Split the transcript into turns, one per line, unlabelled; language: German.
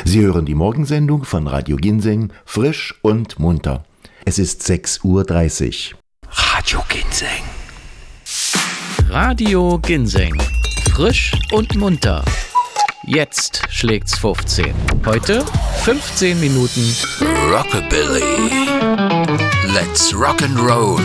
Sie hören die Morgensendung von Radio Ginseng, frisch und munter. Es ist 6:30 Uhr.
Radio Ginseng. Radio Ginseng. Frisch und munter. Jetzt schlägt's 15. Heute 15 Minuten
Rockabilly. Let's rock and roll.